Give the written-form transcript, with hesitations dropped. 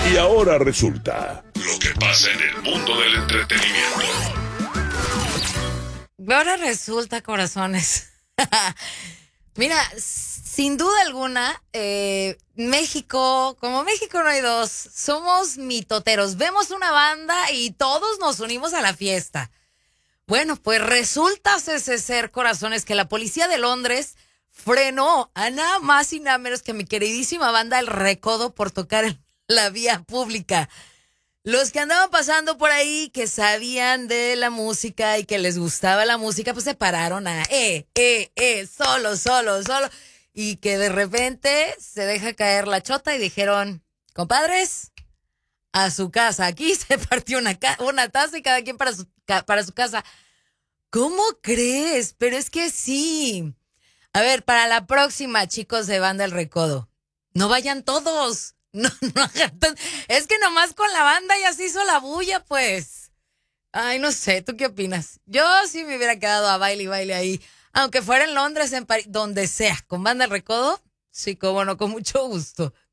Y ahora resulta lo que pasa en el mundo del entretenimiento. Ahora resulta, corazones. Mira, sin duda alguna, México, como México no hay dos, somos mitoteros. Vemos una banda y todos nos unimos a la fiesta. Bueno, pues resulta ser, corazones, que la policía de Londres frenó a nada más y nada menos que mi queridísima banda El Recodo por tocar en la vía pública. Los que andaban pasando por ahí, que sabían de la música y que les gustaba la música, pues se pararon a solo. Y que de repente se deja caer la chota y dijeron, compadres, a su casa. Aquí se partió una taza y cada quien para su casa. ¿Cómo crees? Pero es que sí. A ver, para la próxima, chicos de Banda El Recodo, no vayan todos. No, es que nomás con la banda ya se hizo la bulla, pues. Ay, no sé, ¿tú qué opinas? Yo sí me hubiera quedado a baile ahí. Aunque fuera en Londres, en París, donde sea, con Banda El Recodo, sí, cómo no, con mucho gusto.